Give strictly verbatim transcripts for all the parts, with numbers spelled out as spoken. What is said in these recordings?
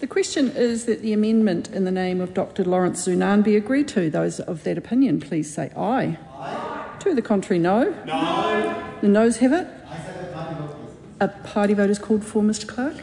The question is that the amendment in the name of Doctor Lawrence Zunan be agreed to. Those of that opinion, please say aye. Aye. To the contrary, no. No. The noes have it. I say the party vote, please. A party vote is called for, Mister Clerk.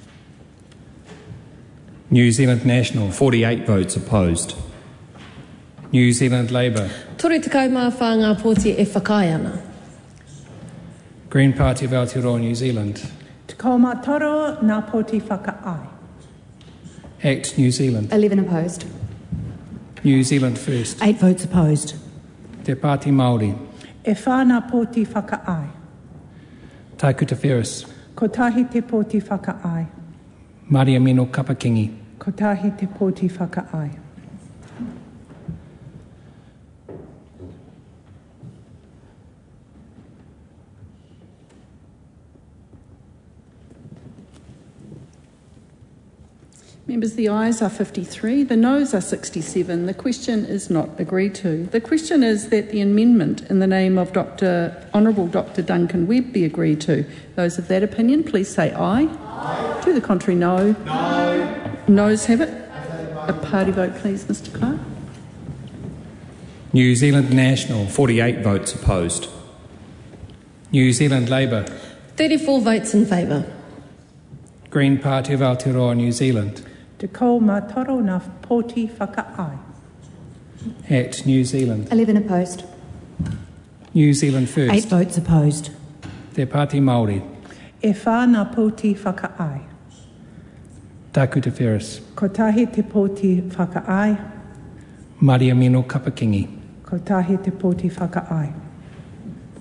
New Zealand National, forty-eight votes opposed. New Zealand Labour. Tore te kaumā whāngā pōti e whakai ana. Green Party of Aotearoa New Zealand. Te kaumā toro nā pōti whakaai. Act New Zealand. eleven opposed. New Zealand First. Eight votes opposed. Te Pāti Māori. E whānā pōti whakaai. Taikuta Ferris. Ko tahi te pōti whakaai. Maria Mino Kapakingi. Ko tahi te pōti whakaai. Members, the ayes are fifty-three, the noes are sixty-seven. The question is not agreed to. The question is that the amendment in the name of Doctor Honourable Doctor Duncan Webb be agreed to. Those of that opinion, please say aye. Aye. To the contrary, no. No. Noes have it. A party vote, please, Mister Clerk. New Zealand National, forty-eight votes opposed. New Zealand Labour. thirty-four votes in favour. Green Party of Aotearoa New Zealand. Te kaumā toro nā pōti whakaai. Act New Zealand. eleven opposed. New Zealand First. Eight votes opposed. Te Pāti Māori. E whānā pōti whakaai. Taikuta Ferris. Ko tahi te pōti whakaai. Maria Mino Kapakingi. Ko tahi te pōti whakaai.